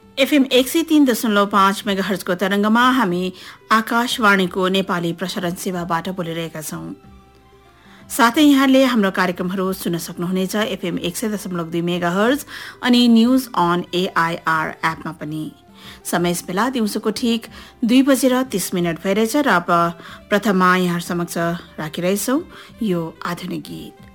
FM 103.5 मेगाहर्जको तरंगमा हामी आकाशवाणीको नेपाली प्रसारण सेवाबाट बोलिरहेका छौं। साथै यहाँले हाम्रो कार्यक्रमहरू सुन्न सक्नुहुनेछ एफएम 100.2 मेगाहर्ज अनि न्यूज अन एआईआर एपमा पनि। समय बेला दिउँसोको ठीक 2:30 भइरहेछ र अब प्रथममा यहाँ समक्ष राखिरहेछौं यो आधुनिक गीत।